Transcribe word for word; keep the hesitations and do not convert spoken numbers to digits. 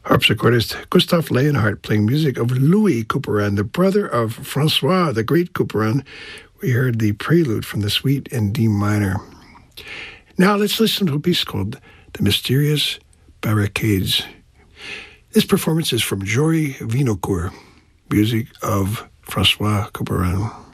harpsichordist Gustav Leonhardt playing music of Louis Couperin, the brother of Francois, the great Couperin. We heard the prelude from the suite in D minor. Now let's listen to a piece called The Mysterious Barricades. This performance is from Jory Vinocourt, music of Francois Couperin.